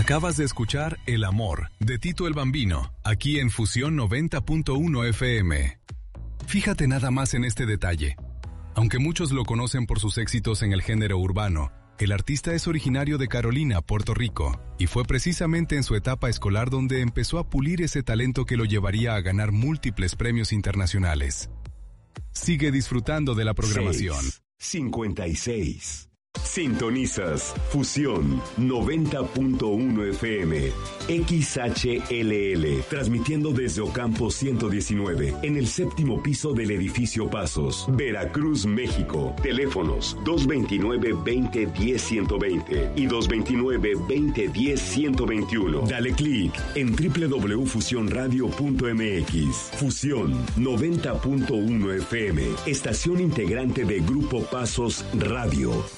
Acabas de escuchar El Amor, de Tito el Bambino, aquí en Fusión 90.1 FM. Fíjate nada más en este detalle. Aunque muchos lo conocen por sus éxitos en el género urbano, el artista es originario de Carolina, Puerto Rico, y fue precisamente en su etapa escolar donde empezó a pulir ese talento que lo llevaría a ganar múltiples premios internacionales. Sigue disfrutando de la programación. 56. Sintonizas Fusión 90.1 FM XHLL, transmitiendo desde Ocampo 119, en el séptimo piso del edificio Pasos, Veracruz, México. Teléfonos 229-2010-120 y 229-2010-121. Dale clic en www.fusionradio.mx. Fusión 90.1 FM, estación integrante de Grupo Pasos Radio.